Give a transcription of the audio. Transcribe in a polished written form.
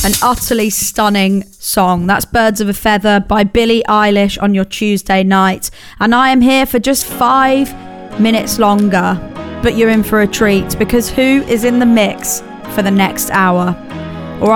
An utterly stunning song. That's Birds of a Feather by Billie Eilish on your Tuesday night. And I am here for just 5 minutes longer. But you're in for a treat, because who is in the mix for the next hour?